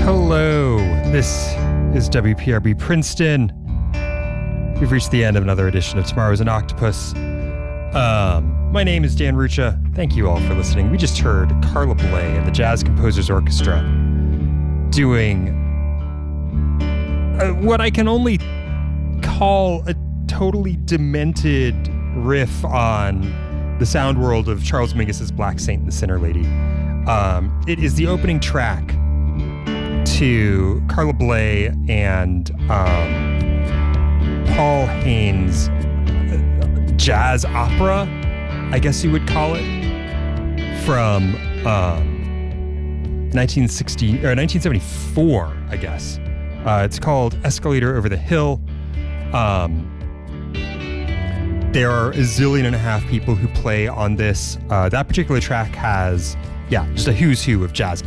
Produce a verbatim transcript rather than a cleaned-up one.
Hello, this is W P R B Princeton. We've reached the end of another edition of Tomorrow's an Octopus. Um, my name is Dan Rucha. Thank you all for listening. We just heard Carla Bley and the Jazz Composers Orchestra doing uh, what I can only call a totally demented riff on the sound world of Charles Mingus's Black Saint and the Sinner Lady. Um, it is the opening track to Carla Bley and um, Paul Haynes' jazz opera, I guess you would call it, from um, nineteen sixty or nineteen seventy-four, I guess. Uh, it's called Escalator Over the Hill. Um, there are a zillion and a half people who play on this. Uh, that particular track has, yeah, just a who's who of jazz